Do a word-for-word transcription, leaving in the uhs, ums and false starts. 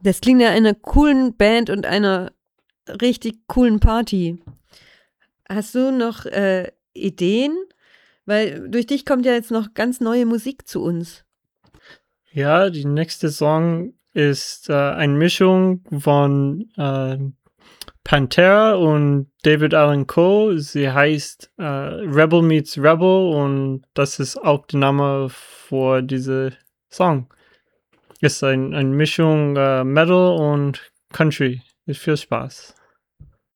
Das klingt ja einer coolen Band und einer richtig coolen Party. Hast du noch äh, Ideen? Weil durch dich kommt ja jetzt noch ganz neue Musik zu uns. Ja, die nächste Song ist äh, eine Mischung von äh, Pantera und David Allan Coe. Sie heißt äh, Rebel Meets Rebel und das ist auch der Name für diese Song. Ist ein, eine Mischung äh, Metal und Country. Ist viel Spaß.